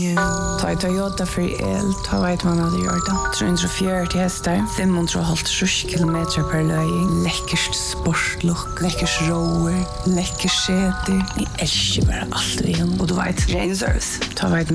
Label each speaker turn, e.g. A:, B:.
A: Ta i Toyota för el, ta vet man hade gjort det. 340 hästar, 550 kilometer per löjning. Läckert sportlook, läckert rower, läckert säte. Jag älskar bara allt vi har. Och du vet, rain service. Ta vet